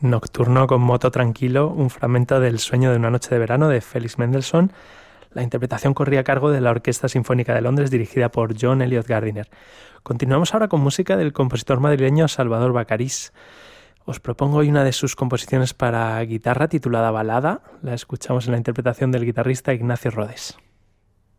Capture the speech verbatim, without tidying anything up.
Nocturno con moto tranquilo, un fragmento del Sueño de una noche de verano de Felix Mendelssohn. La interpretación corría a cargo de la Orquesta Sinfónica de Londres dirigida por John Eliot Gardiner. Continuamos ahora con música del compositor madrileño Salvador Bacariz. Os propongo hoy una de sus composiciones para guitarra titulada Balada. La escuchamos en la interpretación del guitarrista Ignacio Rodes.